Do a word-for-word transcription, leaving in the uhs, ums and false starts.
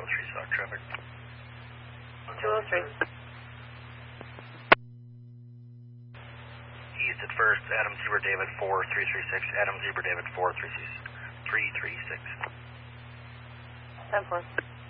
oh three stock traffic. two oh three. East at first, Adam Zebra David four three three six, Adam Zebra David four three three six. ten four.